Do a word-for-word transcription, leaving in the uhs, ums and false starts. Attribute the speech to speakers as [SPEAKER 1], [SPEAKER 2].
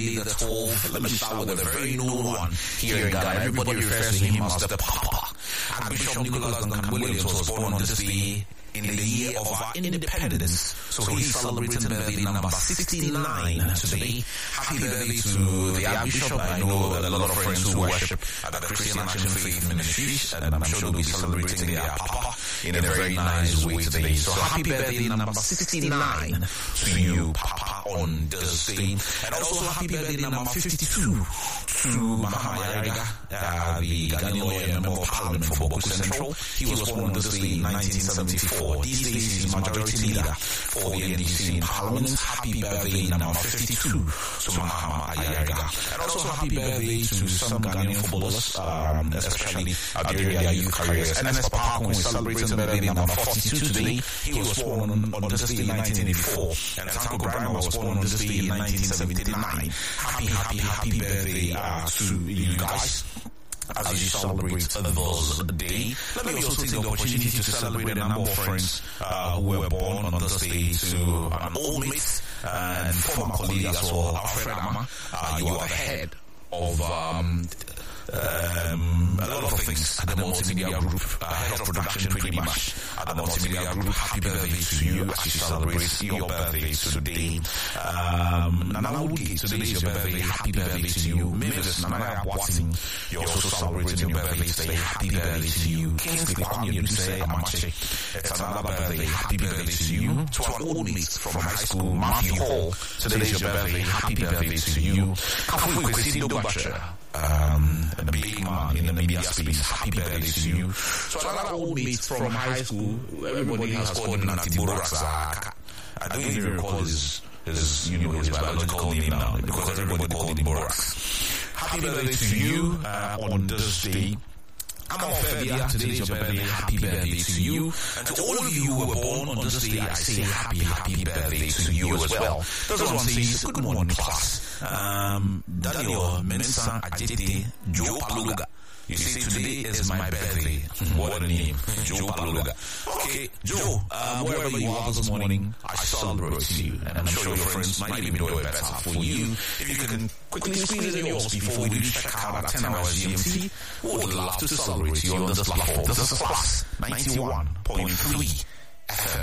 [SPEAKER 1] the twelfth. Let me start with a very known one here in Ghana. Everybody refers to him as the Papa. Archbishop Nicholas Duncan Williams was born on this day in the year of our independence. So he's celebrating birthday number sixty-nine today. Happy birthday to the Archbishop. I know that a lot of friends who worship at the Christian Action Faith Ministries, and I'm sure they'll be celebrating their Papa in a very nice way today. So happy birthday number sixty-nine to you, Papa, on this day. And also happy birthday number fifty-two to Mahama Yariga, uh, the Ghanaian lawyer and member of Parliament for Boku Central. He was born on this day in nineteen seventy-four. These days he's majority leader for the N D C in Parliament. Happy birthday number fifty-two to Mahama Yariga. And also happy birthday to some Ghanaian footballers, um, especially Iberia Youth Carriers. And as Papa is celebrating birthday number forty-two today. He was born on, on this day in nineteen eighty-four. And Tanko Brahma was born on this day in nineteen seventy-nine. Happy, happy, happy birthday uh, to you guys as you celebrate this day. Let me also take the opportunity to celebrate a number of friends uh, who were born on this day. To an old mate and former colleague as well, Alfred Ama. Uh, you are the head of um, um, a lot of things at the Multimedia Group, uh, head of production pretty much at the Multimedia Group. Happy birthday to you as you celebrate your birthday today. Um, Nana Woodgate, today is your birthday. Happy birthday to you. Mavis Nana Watson, you're also celebrating your birthday today. Happy birthday to you. Kingsley Kwame Yunse Amache, it's another birthday. Happy birthday to you. To an old mate from high school, Matthew Hall, today is your birthday. Happy birthday to you. Kafu Kwesi Dobacha, um, a big man in the media space. Happy birthday to you. So another old mate from high school, everybody has called him Nati Borax. I don't even recall his, his, you know, his biological name now because everybody called him Borax. Happy birthday to you uh, on this day. I'm Ophelia. Today is your birthday. Happy birthday to you. And to all of you who were born on this day, I say happy, happy birthday to you as well. This one says, good morning, class. Um, Daniel Mensa Ajete Joe Paluga. You say today is my birthday. What a name, Joe Paluga. Okay, Joe, um, wherever you are this morning, I celebrate you. And I'm sure your friends might even do it better for you. If you can quickly squeeze in yours before we do check out at ten hours G M T, we would love to celebrate you on this platform. This is Class ninety-one point three F M.